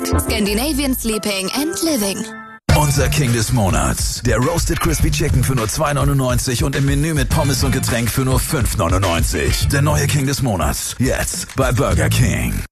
Scandinavian Sleeping and Living. Unser King des Monats. Der Roasted Crispy Chicken für nur 2,99 und im Menü mit Pommes und Getränk für nur 5,99. Der neue King des Monats. Jetzt bei Burger King.